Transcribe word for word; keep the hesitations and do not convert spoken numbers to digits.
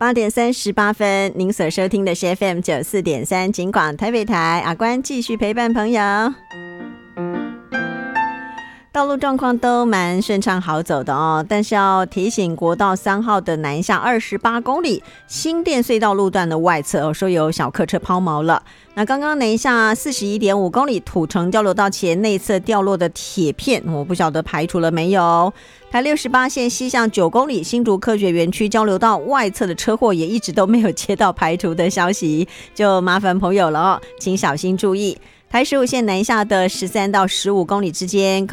八点三十八分，您所收听的是 F M 九四点三警广台北台，阿关继续陪伴朋友。道路状况都蛮顺畅好走的哦，但是要提醒国道三号的南下二十八公里新店隧道路段的外侧、哦、说有小客车抛锚了。那刚刚南下四十一点五公里土城交流道前内侧掉落的铁片，我不晓得排除了没有。台六十八线西向九公里新竹科学园区交流道外侧的车祸也一直都没有接到排除的消息，就麻烦朋友了哦，请小心注意。台十五线南下的十三到十五公里之间